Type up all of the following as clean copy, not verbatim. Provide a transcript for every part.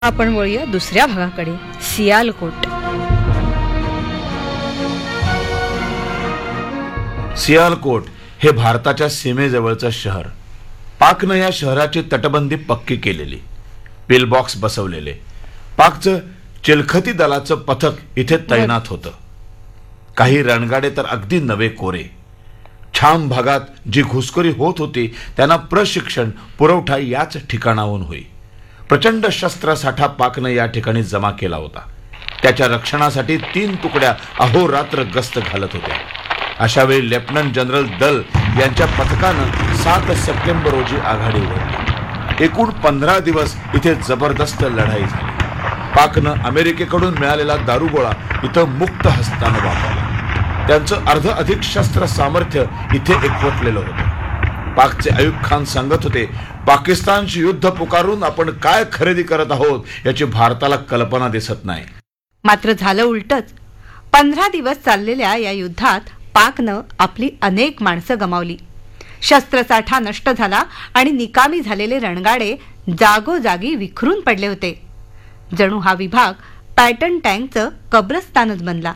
आपण वळूया दुसऱ्या भागाकडे, सियालकोट. सियालकोट हे भारताच्या सीमेजवळचं शहर. पाकनं या शहराची तटबंदी पक्की केलेली, पिल बॉक्स बसवलेले. पाकचं चिलखती दलाचं पथक इथे तैनात होतं. काही रणगाडे तर अगदी नवे कोरे. छाम भागात जी घुसखोरी होत होती त्यांना प्रशिक्षण पुरवठा याच ठिकाणाहून होई. प्रचंड शस्त्रसाठा पाकनं या ठिकाणी जमा केला होता. त्याच्या रक्षणासाठी 3 तुकड्या अहोरात्र गस्त घालत होत्या. अशा वेळी लेफ्टनंट जनरल दल यांच्या पथकानं 7 सप्टेंबर रोजी आघाडी उघडली. एकूण 15 दिवस इथे जबरदस्त लढाई झाली. पाकनं अमेरिकेकडून मिळालेला दारुगोळा इथं मुक्त हस्तानं वापरला. त्यांचं अधिक शस्त्र सामर्थ्य इथे एकवटलेलं होतं. पाकचे अयूब खान सांगत होते, पाकिस्तानशी युद्ध पुकारून आपण काय खरेदी करत आहोत याची भारताला कल्पना दिसत नाही. मात्र झालं उलटच. 15 दिवस चाललेल्या या युद्धात पाकनं आपली अनेक माणसं गमावली. शस्त्रसाठा नष्ट झाला आणि निकामी झालेले रणगाडे जागोजागी विखरून पडले होते. जणू हा विभाग पॅटन टँकचं कब्रस्तानच बनला.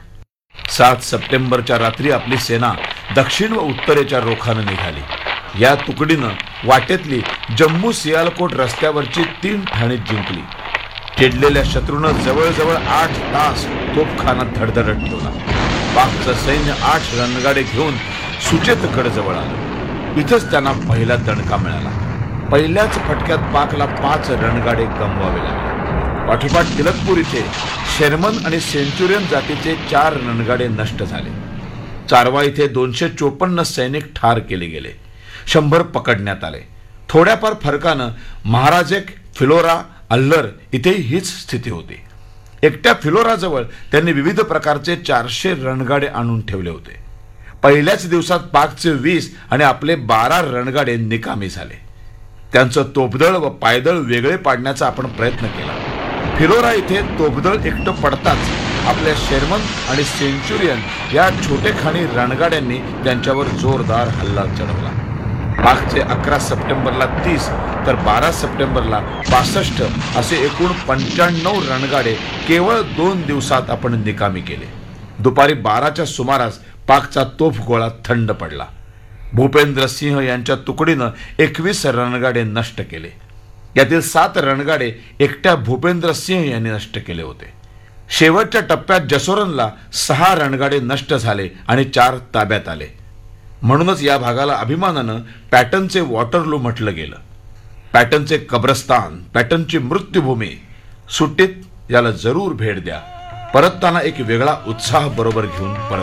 7 सप्टेंबरच्या रात्री आपली सेना दक्षिण व उत्तरेच्या रोखानं निघाली. या तुकडीनं वाटेतली जम्मू सियालकोट रस्त्यावरची 3 ठाणी जिंकली. चिडलेल्या शत्रूनं जवळजवळ 8 तास तोफखाना धडधडत ठेवला. पाकचं सैन्य 8 रणगाडे घेऊन सुचेतगड जवळ आलं. इथंच त्यांना पहिला दणका मिळाला. पहिल्याच फटक्यात पाकला 5 रणगाडे गमवावे लागले. पाठोपाठ तिलकपूर इथे शेरमन आणि सेंचुरियन जातीचे 4 रणगाडे नष्ट झाले. चारवा इथे 254 सैनिक ठार केले गेले. 100 पकडण्यात आले. थोड्याफार फरकानं महाराजेक, फिलोरा, अल्लर इथेही हीच स्थिती होती. एकट्या फिलोराजवळ त्यांनी विविध प्रकारचे 400 रणगाडे आणून ठेवले होते. पहिल्याच दिवसात पाकचे 20 आणि आपले 12 रणगाडे निकामी झाले. त्यांचं तोफदळ व पायदळ वेगळे पाडण्याचा आपण प्रयत्न केला. फिलोरा इथे तोफदळ एकटं पडताच आपल्या शेरमन आणि सेंचुरियन या छोटेखानी रणगाड्यांनी त्यांच्यावर जोरदार हल्ला चढवला. पाकचे 11 सप्टेंबरला 30 तर 12 सप्टेंबरला 65 असे एकूण 95 रणगाडे केवळ 2 दिवसात आपण निकामी केले. दुपारी 12च्या सुमारास पाकचा तोफगोळा थंड पडला. भूपेंद्र सिंह यांच्या तुकडीनं 21 रणगाडे नष्ट केले. यातील 7 रणगाडे एकट्या भूपेंद्र सिंह यांनी नष्ट केले होते. शेवटच्या टप्प्यात जसोरनला 6 रणगाडे नष्ट झाले आणि 4 ताब्यात आले. म्हणूनच या भागाला अभिमानानं पॅटनचे वॉटरलू म्हटलं गेलं. पॅटनचे कब्रस्तान, पॅटनची मृत्यूभूमी. सुट्टीत याला जरूर भेट द्या. परतताना एक वेगळा उत्साह बरोबर घेऊन परत